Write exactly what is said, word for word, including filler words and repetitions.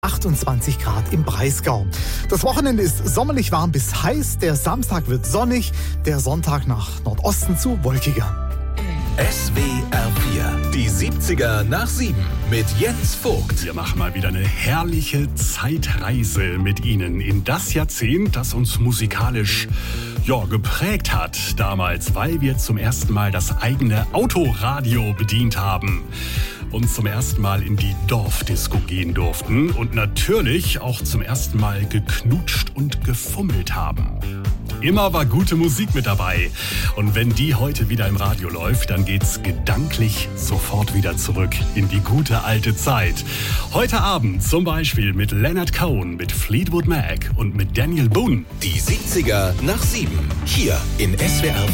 achtundzwanzig Grad im Breisgau. Das Wochenende ist sommerlich warm bis heiß, der Samstag wird sonnig, der Sonntag nach Nordosten zu wolkiger. S W R vier, die siebziger nach sieben mit Jens Vogt. Wir machen mal wieder eine herrliche Zeitreise mit Ihnen in das Jahrzehnt, das uns musikalisch ja, geprägt hat damals, weil wir zum ersten Mal das eigene Autoradio bedient haben und zum ersten Mal in die Dorfdisco gehen durften und natürlich auch zum ersten Mal geknutscht und gefummelt haben. Immer war gute Musik mit dabei. Und wenn die heute wieder im Radio läuft, dann geht's gedanklich sofort wieder zurück in die gute alte Zeit. Heute Abend zum Beispiel mit Leonard Cohen, mit Fleetwood Mac und mit Daniel Boone. Die siebziger nach sieben, hier in S W R